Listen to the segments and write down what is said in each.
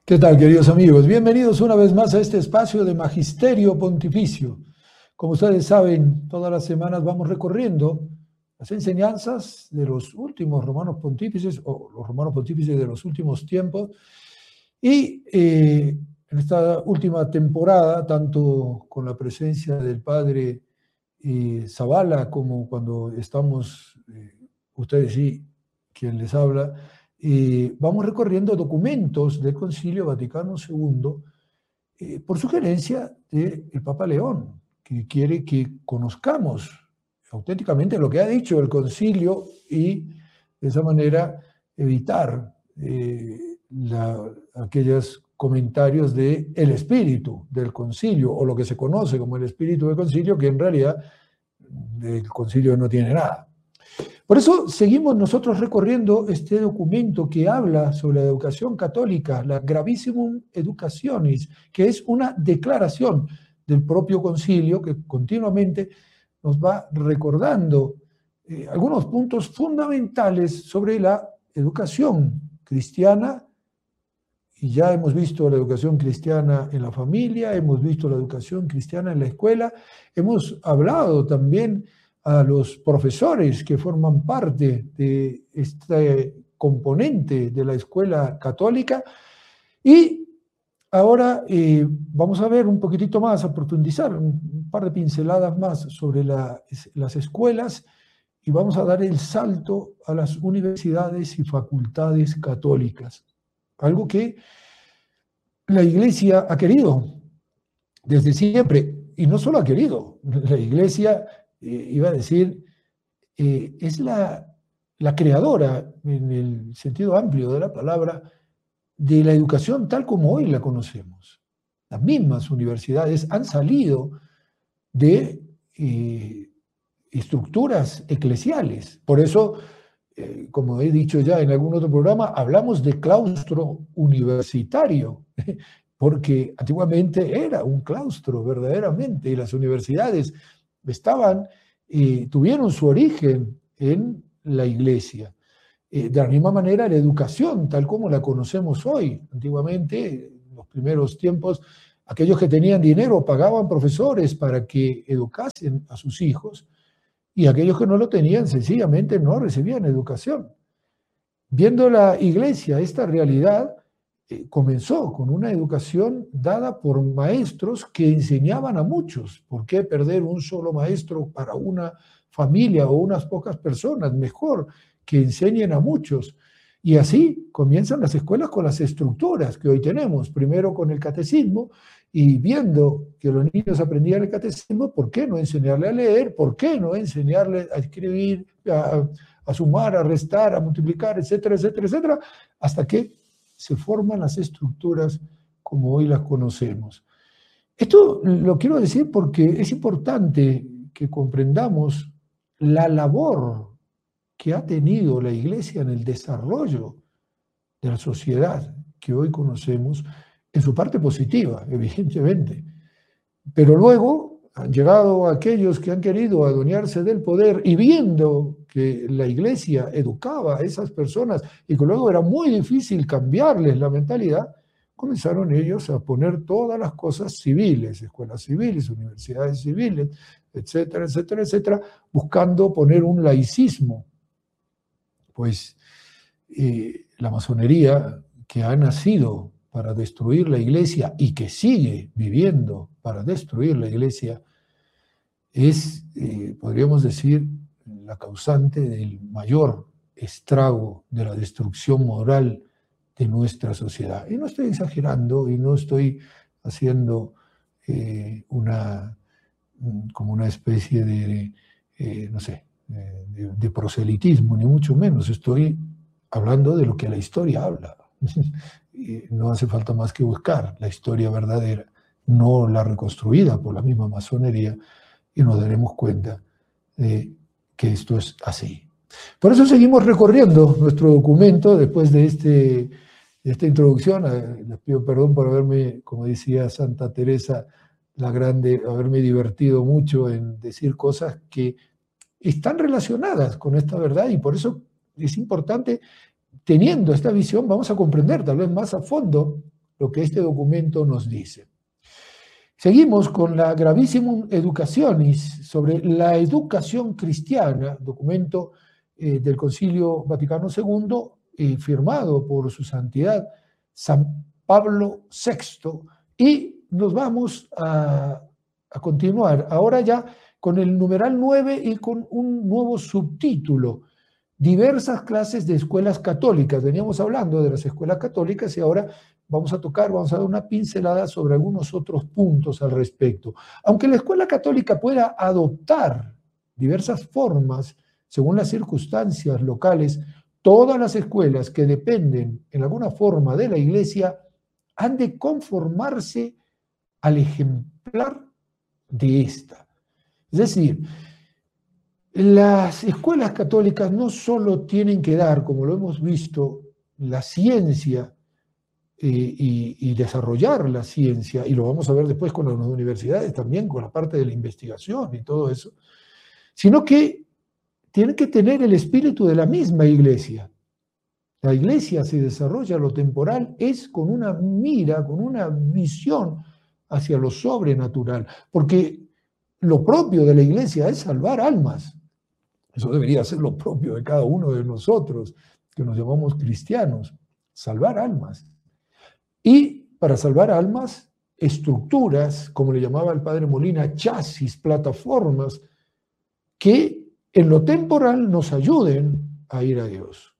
¿Qué tal, queridos amigos? Bienvenidos una vez más a este espacio de Magisterio Pontificio. Como ustedes saben, todas las semanas vamos recorriendo las enseñanzas de los últimos romanos pontífices o los romanos pontífices de los últimos tiempos. Y en esta última temporada, tanto con la presencia del padre Zavala como cuando estamos, ustedes y quien les habla, vamos recorriendo documentos del Concilio Vaticano II por sugerencia del Papa León, que quiere que conozcamos auténticamente lo que ha dicho el Concilio y de esa manera evitar aquellos comentarios de el espíritu del Concilio o lo que se conoce como el espíritu del Concilio, que en realidad del Concilio no tiene nada. Por eso seguimos nosotros recorriendo este documento que habla sobre la educación católica, la Gravissimum Educationis, que es una declaración del propio concilio que continuamente nos va recordando algunos puntos fundamentales sobre la educación cristiana. Y ya hemos visto la educación cristiana en la familia, hemos visto la educación cristiana en la escuela, hemos hablado también a los profesores que forman parte de este componente de la escuela católica. Y ahora vamos a ver un poquitito más, a profundizar un par de pinceladas más sobre las escuelas y vamos a dar el salto a las universidades y facultades católicas. Algo que la Iglesia ha querido desde siempre, y no solo ha querido, la Iglesia, iba a decir, es la creadora, en el sentido amplio de la palabra, de la educación tal como hoy la conocemos. Las mismas universidades han salido de estructuras eclesiales. Por eso, como he dicho ya en algún otro programa, hablamos de claustro universitario, porque antiguamente era un claustro verdaderamente, y las universidades tuvieron su origen en la iglesia. De la misma manera, la educación, tal como la conocemos hoy, antiguamente, en los primeros tiempos, aquellos que tenían dinero pagaban profesores para que educasen a sus hijos, y aquellos que no lo tenían sencillamente no recibían educación. Viendo la iglesia esta realidad, comenzó con una educación dada por maestros que enseñaban a muchos. ¿Por qué perder un solo maestro para una familia o unas pocas personas? Mejor que enseñen a muchos. Y así comienzan las escuelas con las estructuras que hoy tenemos. Primero con el catecismo, y viendo que los niños aprendían el catecismo, ¿por qué no enseñarle a leer? ¿Por qué no enseñarle a escribir, a sumar, a restar, a multiplicar, etcétera, etcétera, etcétera? Hasta que se forman las estructuras como hoy las conocemos. Esto lo quiero decir porque es importante que comprendamos la labor que ha tenido la Iglesia en el desarrollo de la sociedad que hoy conocemos, en su parte positiva, evidentemente. Pero luego han llegado aquellos que han querido adueñarse del poder y viendo que la Iglesia educaba a esas personas y que luego era muy difícil cambiarles la mentalidad, comenzaron ellos a poner todas las cosas civiles, escuelas civiles, universidades civiles, etcétera, etcétera, etcétera, buscando poner un laicismo. Pues la masonería, que ha nacido para destruir la iglesia y que sigue viviendo para destruir la iglesia, es, podríamos decir, la causante del mayor estrago de la destrucción moral de nuestra sociedad. Y no estoy exagerando y no estoy haciendo como una especie no sé, de proselitismo, ni mucho menos. Estoy hablando de lo que la historia habla. No hace falta más que buscar la historia verdadera, no la reconstruida por la misma masonería, y nos daremos cuenta de que esto es así. Por eso seguimos recorriendo nuestro documento después de esta introducción. Les pido perdón por haberme, como decía Santa Teresa la Grande, haberme divertido mucho en decir cosas que están relacionadas con esta verdad, y por eso es importante, teniendo esta visión, vamos a comprender tal vez más a fondo lo que este documento nos dice. Seguimos con la Gravissimum Educationis sobre la educación cristiana, documento del Concilio Vaticano II, firmado por su santidad San Pablo VI, y nos vamos a continuar ahora ya con el numeral 9 y con un nuevo subtítulo: diversas clases de escuelas católicas. Veníamos hablando de las escuelas católicas y ahora vamos a dar una pincelada sobre algunos otros puntos al respecto. Aunque la escuela católica pueda adoptar diversas formas según las circunstancias locales, todas las escuelas que dependen en alguna forma de la Iglesia han de conformarse al ejemplar de esta. Es decir, las escuelas católicas no solo tienen que dar, como lo hemos visto, la ciencia y desarrollar la ciencia, y lo vamos a ver después con las universidades también, con la parte de la investigación y todo eso, sino que tienen que tener el espíritu de la misma Iglesia. La Iglesia se desarrolla, lo temporal es con una mira, con una visión hacia lo sobrenatural, porque lo propio de la Iglesia es salvar almas. Eso debería ser lo propio de cada uno de nosotros, que nos llamamos cristianos, salvar almas. Y para salvar almas, estructuras, como le llamaba el padre Molina, chasis, plataformas, que en lo temporal nos ayuden a ir a Dios.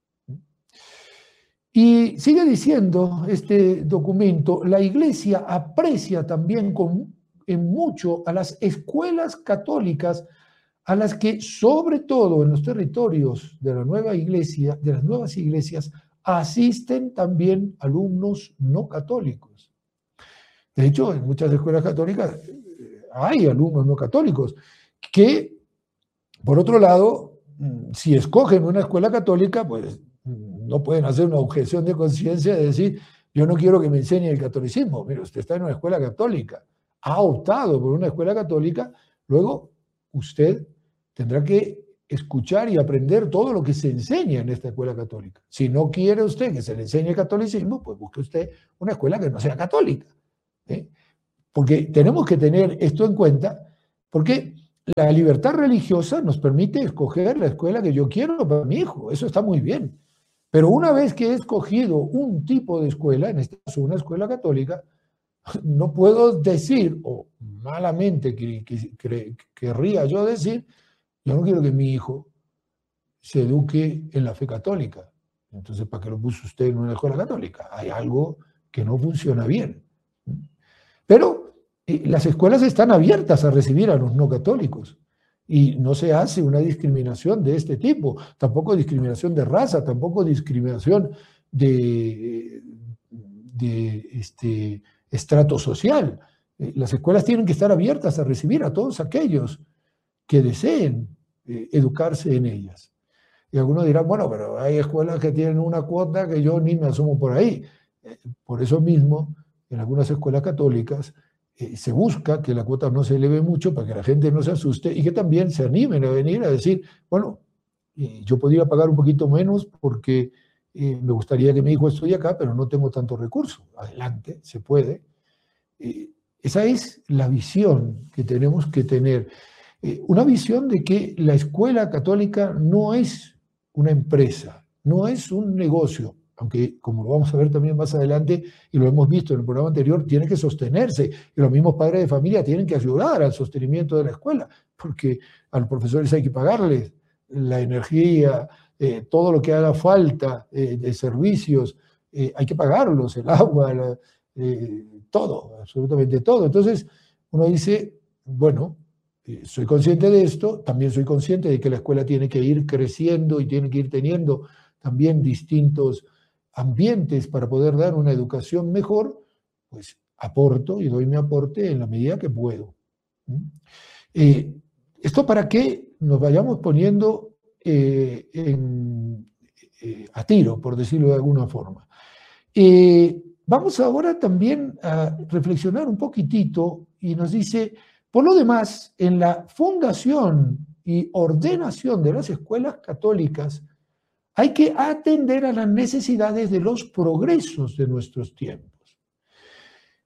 Y sigue diciendo este documento, la Iglesia aprecia también en mucho a las escuelas católicas, a las que sobre todo en los territorios de la nueva iglesia, de las nuevas iglesias, asisten también alumnos no católicos. De hecho, en muchas escuelas católicas hay alumnos no católicos que, por otro lado, si escogen una escuela católica, pues no pueden hacer una objeción de conciencia de decir, yo no quiero que me enseñe el catolicismo. Mire, usted está en una escuela católica, ha optado por una escuela católica, luego usted tendrá que escuchar y aprender todo lo que se enseña en esta escuela católica. Si no quiere usted que se le enseñe el catolicismo, pues busque usted una escuela que no sea católica. Porque tenemos que tener esto en cuenta, porque la libertad religiosa nos permite escoger la escuela que yo quiero para mi hijo. Eso está muy bien. Pero una vez que he escogido un tipo de escuela, en este caso una escuela católica, no puedo decir, o malamente querría yo decir, yo no quiero que mi hijo se eduque en la fe católica. Entonces, ¿para qué lo puso usted en una escuela católica? Hay algo que no funciona bien. Pero las escuelas están abiertas a recibir a los no católicos y no se hace una discriminación de este tipo, tampoco discriminación de raza, tampoco discriminación de estrato social. Las escuelas tienen que estar abiertas a recibir a todos aquellos que deseen educarse en ellas. Y algunos dirán, bueno, pero hay escuelas que tienen una cuota que yo ni me asomo por ahí. Por eso mismo, en algunas escuelas católicas se busca que la cuota no se eleve mucho para que la gente no se asuste y que también se animen a venir a decir, bueno, yo podría pagar un poquito menos porque me gustaría que mi hijo estudie acá, pero no tengo tantos recursos. Adelante, se puede. Esa es la visión que tenemos que tener. Una visión de que la escuela católica no es una empresa, no es un negocio, aunque como lo vamos a ver también más adelante y lo hemos visto en el programa anterior, tiene que sostenerse y los mismos padres de familia tienen que ayudar al sostenimiento de la escuela, porque a los profesores hay que pagarles la energía, todo lo que haga falta de servicios, hay que pagarlos, el agua, todo, absolutamente todo. Entonces uno dice, bueno, soy consciente de esto, también soy consciente de que la escuela tiene que ir creciendo y tiene que ir teniendo también distintos ambientes para poder dar una educación mejor, pues aporto y doy mi aporte en la medida que puedo. Esto para que nos vayamos poniendo a tiro, por decirlo de alguna forma. Vamos ahora también a reflexionar un poquitito y nos dice, por lo demás, en la fundación y ordenación de las escuelas católicas hay que atender a las necesidades de los progresos de nuestros tiempos.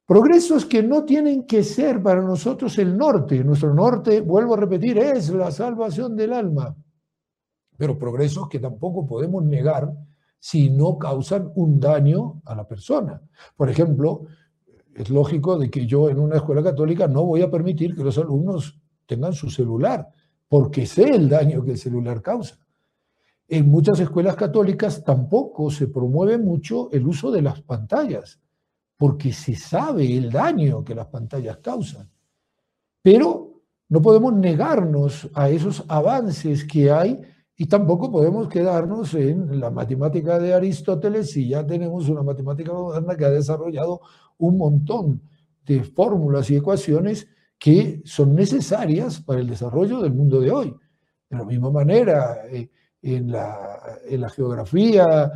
Progresos que no tienen que ser para nosotros el norte. Nuestro norte, vuelvo a repetir, es la salvación del alma. Pero progresos que tampoco podemos negar si no causan un daño a la persona. Por ejemplo, es lógico de que yo en una escuela católica no voy a permitir que los alumnos tengan su celular, porque sé el daño que el celular causa. En muchas escuelas católicas tampoco se promueve mucho el uso de las pantallas, porque se sabe el daño que las pantallas causan. Pero no podemos negarnos a esos avances que hay y tampoco podemos quedarnos en la matemática de Aristóteles si ya tenemos una matemática moderna que ha desarrollado un montón de fórmulas y ecuaciones que son necesarias para el desarrollo del mundo de hoy. De la misma manera, en la geografía,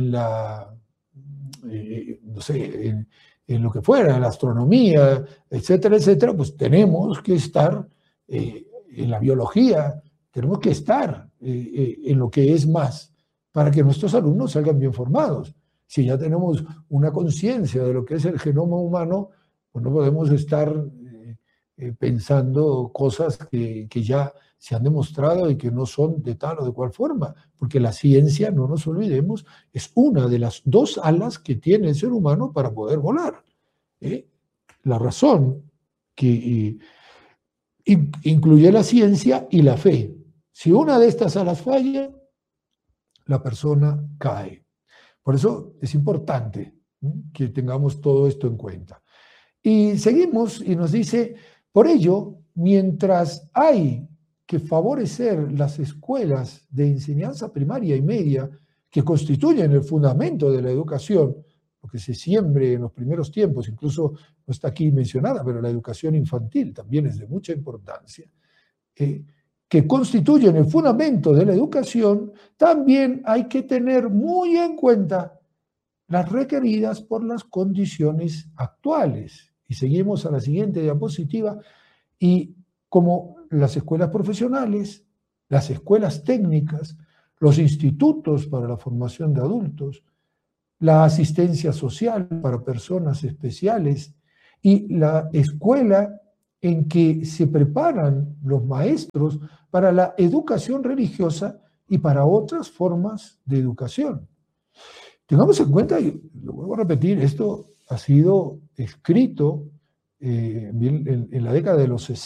no sé, en lo que fuera, en la astronomía, etcétera, pues tenemos que estar en la biología, tenemos que estar en lo que es más, para que nuestros alumnos salgan bien formados. Si ya tenemos una conciencia de lo que es el genoma humano, pues no podemos estar pensando cosas que ya se han demostrado y que no son de tal o de cual forma, porque la ciencia, no nos olvidemos, es una de las dos alas que tiene el ser humano para poder volar. La razón que incluye la ciencia y la fe. Si una de estas alas falla, la persona cae. Por eso es importante que tengamos todo esto en cuenta. Y seguimos y nos dice, por ello, mientras hay que favorecer las escuelas de enseñanza primaria y media que constituyen el fundamento de la educación, lo que se siembre en los primeros tiempos, incluso no está aquí mencionada, pero la educación infantil también es de mucha importancia, que constituyen el fundamento de la educación, también hay que tener muy en cuenta las requeridas por las condiciones actuales. Y seguimos a la siguiente diapositiva, y como las escuelas profesionales, las escuelas técnicas, los institutos para la formación de adultos, la asistencia social para personas especiales y la escuela en que se preparan los maestros para la educación religiosa y para otras formas de educación. Tengamos en cuenta, y lo vuelvo a repetir, esto ha sido escrito en la década de los 60.